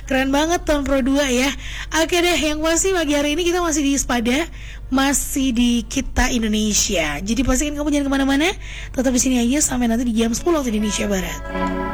Keren banget tahun Pro 2 ya. Oke deh, yang pasti pagi hari ini kita masih di Ispada, masih di Kita Indonesia. Jadi pastikan kamu jangan kemana-mana, tetap di sini aja sampai nanti di jam 10 waktu Indonesia Barat.